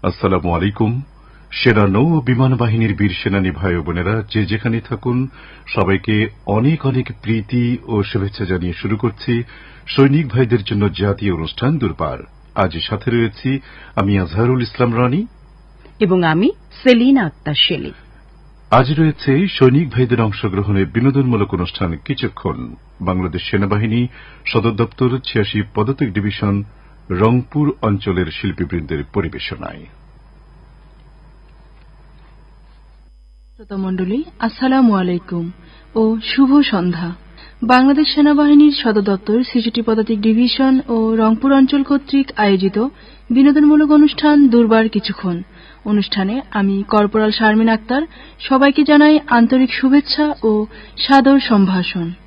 আসসালামু আলাইকুম। সেনা নৌ ও বিমান বাহিনীর বীর সেনানী ভাই ও বোনেরা যে যেখানে থাকুন সবাইকে অনেক অনেক প্রীতি ও শুভেচ্ছা জানিয়ে শুরু করছি সৈনিক ভাইদের জন্য জাতীয় অনুষ্ঠান দুর্বার। আজ সাথে রয়েছি আমি আজহারুল ইসলাম রানী এবং আমি সেলিনা আক্তার শেলি। আজ রয়েছে সৈনিক ভাইদের অংশগ্রহণে বিনোদনমূলক অনুষ্ঠান কিছুক্ষণ। বাংলাদেশ সেনাবাহিনী সদর দপ্তর ৮৬ পদাতিক ডিভিশন রংপুর অঞ্চলের শিল্পীবৃন্দের পরিবেশনায়। শ্রোতামণ্ডলী, আসসালামু আলাইকুম ও শুভ সন্ধ্যা। বাংলাদেশ সেনাবাহিনীর সদর দপ্তর ৬৬ পদাতিক ডিভিশন ও রংপুর অঞ্চল কর্তৃক আয়োজিত বিনোদনমূলক অনুষ্ঠান দুর্বার কিছুক্ষণ অনুষ্ঠানে আমি কর্পোরাল শারমিন আক্তার সবাইকে জানাই আন্তরিক শুভেচ্ছা ও সাদর সম্ভাষণ।